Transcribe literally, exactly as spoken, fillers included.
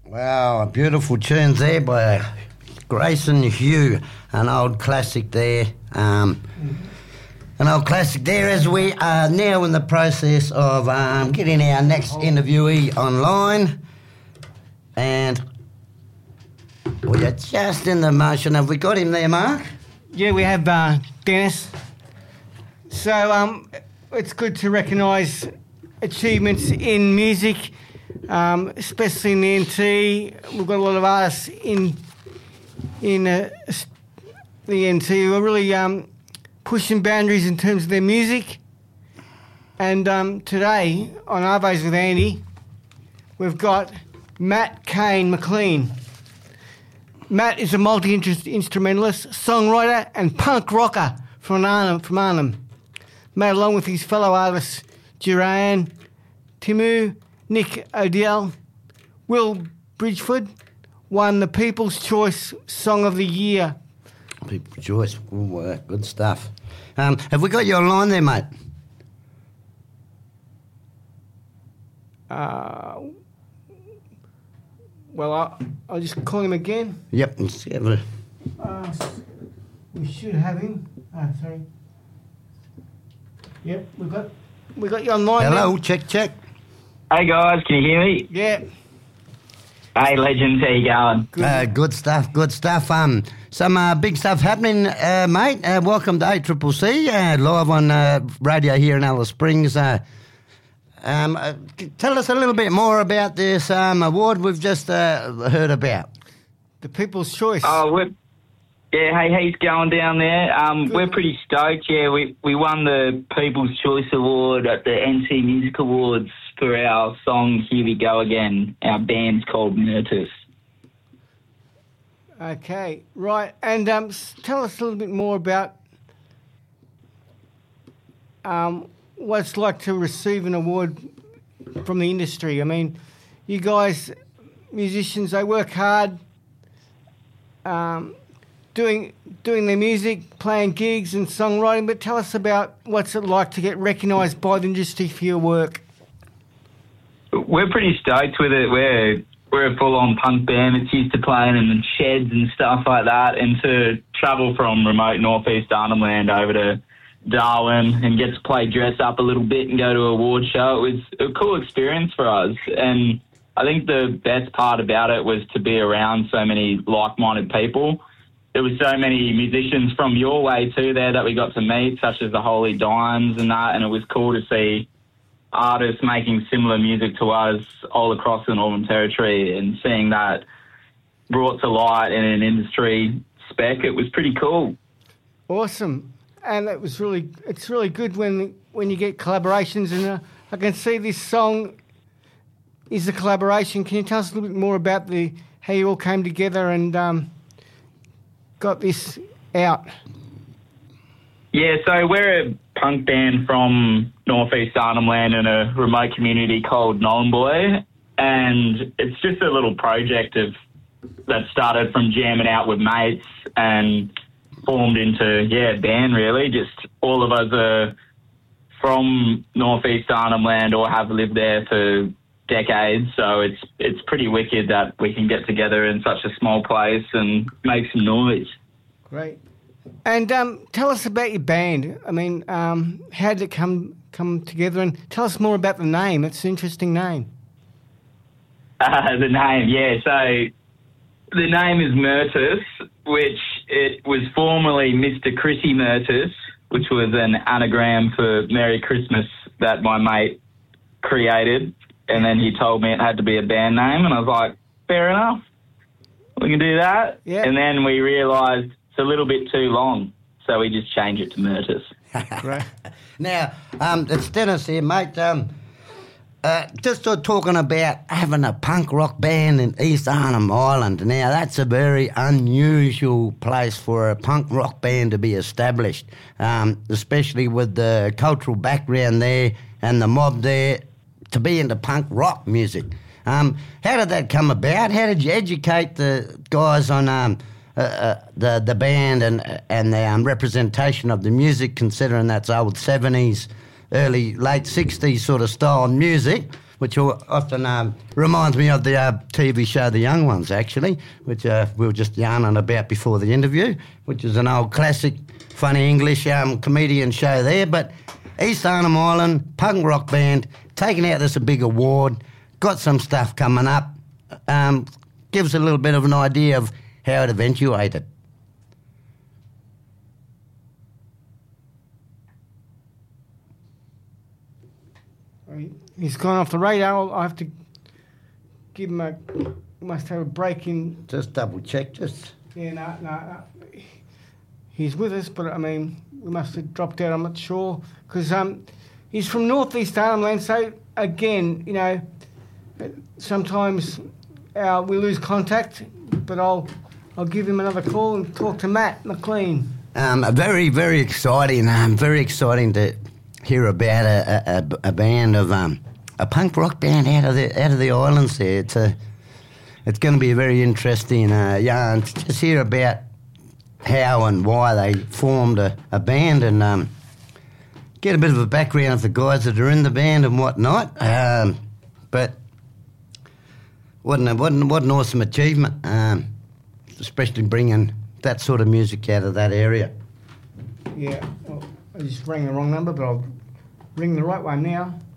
Wow, beautiful tunes there by Grayson Hugh, an old classic there. Um, an old classic there as we are now in the process of um, getting our next interviewee online. And we are just in the motion. Have we got him there, Mark? Yeah, we have uh, Dennis. So um, it's good to recognise achievements in music, um, especially in the N T. We've got a lot of artists in in uh, the N T who are really um, pushing boundaries in terms of their music. And um, today on Arvos with Andy, we've got Matt Kane McLean. Matt is a multi-instrumentalist, songwriter and punk rocker from Arnhem. From Arnhem. Matt, along with his fellow artists Duran, Timu, Nick O'Dell, Will Bridgeford, won the People's Choice Song of the Year. People's Choice, good work, good stuff. Um, have we got you online there, mate? Uh, well, I'll, I'll just call him again. Yep. Let's have a... Uh, we should have him. Ah, sorry. Yep, we got we got you online. Hello, now. check, check. Hey guys, can you hear me? Yeah. Hey legends, how you going? Good, uh, good stuff, good stuff. Um, some uh, big stuff happening, uh, mate. Uh, welcome to A C C C, uh, live on uh, radio here in Alice Springs. Uh, um, uh, tell us a little bit more about this um, award we've just uh, heard about. The People's Choice. Oh, we're, yeah, hey, he's going down there. Um, we're pretty stoked. Yeah, we, we won the People's Choice Award at the N T Music Awards for our song Here We Go Again. Our band's called Myrtus. Okay, right. And um, tell us a little bit more about um, what it's like to receive an award from the industry. I mean, you guys, musicians, they work hard um, doing doing their music, playing gigs and songwriting, but tell us about what's it like to get recognised by the industry for your work. We're pretty stoked with it. We're we're a full-on punk band. It's used to playing in sheds and stuff like that, and to travel from remote northeast Arnhem Land over to Darwin and get to play dress up a little bit and go to a award show, it was a cool experience for us. And I think the best part about it was to be around so many like-minded people. There was so many musicians from your way too there that we got to meet, such as the Holy Dimes and that, and it was cool to see artists making similar music to us all across the Northern Territory, and seeing that brought to light in an industry spec. It was pretty cool. Awesome. And it was really, it's really good when when you get collaborations, and uh, I can see this song is a collaboration. Can you tell us a little bit more about the how you all came together and um, got this out? Yeah, so we're a punk band from northeast Arnhem Land in a remote community called Nhulunbuy, and it's just a little project of that started from jamming out with mates and formed into, yeah, a band really. Just all of us are from northeast Arnhem Land or have lived there for decades, so it's it's pretty wicked that we can get together in such a small place and make some noise. Great. And um, tell us about your band. I mean, um, how did it come come together? And tell us more about the name. It's an interesting name. Uh, the name, yeah. So the name is Myrtus, which it was formerly Mister Chrissy Myrtus, which was an anagram for Merry Christmas that my mate created. And then he told me it had to be a band name, and I was like, fair enough. We can do that. Yeah. And then we realised a little bit too long, so we just changed it to Myrtus. Right. Now, um, it's Dennis here, mate. Um, uh, just uh, talking about having a punk rock band in East Arnhem Island. Now, that's a very unusual place for a punk rock band to be established, um, especially with the cultural background there and the mob there, to be into punk rock music. Um, how did that come about? How did you educate the guys on um, Uh, uh, the the band and and the um, representation of the music, considering that's old seventies, early late sixties sort of style music, which al- often um, reminds me of the uh, T V show The Young Ones, actually, which uh, we were just yarning about before the interview, which is an old classic, funny English um, comedian show there. But East Arnhem Island, punk rock band, taking out this a big award, got some stuff coming up, um, gives a little bit of an idea of how it eventuated. He's gone off the radar. I have to give him a... Must have a break in... Just double check, just... Yeah, no, no, no. He's with us, but, I mean, we must have dropped out, I'm not sure. Because um, he's from North East Arnhem Land, so, again, you know, sometimes uh, we lose contact, but I'll I'll give him another call and talk to Matt McLean. Um, very, very exciting. Um, very exciting to hear about a, a, a band of um, a punk rock band out of the out of the islands there. It's a it's going to be a very interesting uh, yarn to just hear about how and why they formed a, a band and um, get a bit of a background of the guys that are in the band and whatnot. Um, but what an, what an, what an awesome achievement, um, especially bringing that sort of music out of that area. Yeah, well, I just rang the wrong number, but I'll ring the right one now.